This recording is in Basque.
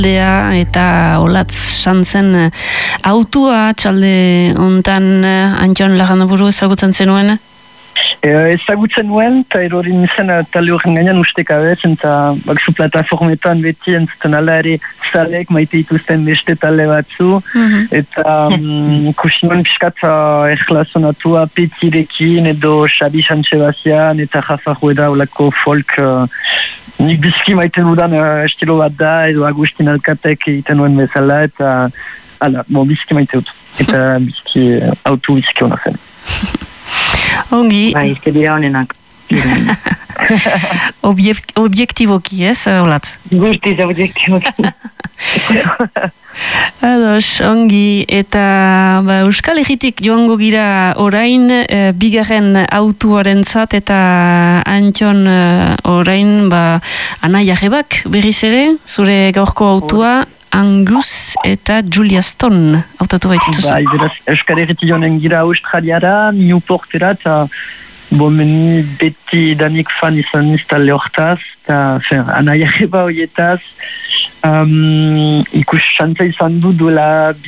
eta olatz santzen autua txalde ontan Antxon Larrandaburu ezagutzen zenuen? Ezagutzen nuen, eta erorin izan talde horren gainean ustekabez, eta bakzu plataformetan beti entzuten ala ere zalek maite dituzten beste talde batzu, eta kusinuan piskat erlazonatua Petirekin edo Xabi Sanchebazian eta Rafa Rueda olako folk nik bizki maite dudan estilo bat da, edo Agustin Alkatek egiten nuen bezala, eta bizki maite dut, eta bizki autu bizki hona zen. Ongi. Izke dira honenak. Objektiboki, ez, Olatz? Guztiz objektiboki. Ados, ongi, eta Euskal Herritik joango gira orain, bigarren autuaren zat, eta Antxon orain, Ana Jarrebak berriz ere, zure gaurko autua, Angus eta Julia Stone autatu baitituzu. Euskal Herritik joanen gira Australiara, Newportera, eta meni beti danik fan izan iztalde hortaz, eta Ana Jarreba horietaz, ikus xantza izan du duela